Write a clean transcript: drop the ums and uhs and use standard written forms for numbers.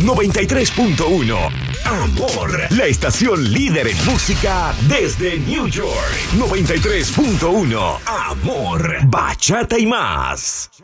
93.1. Amor, la estación líder en música desde New York. 93.1. Amor, bachata y más.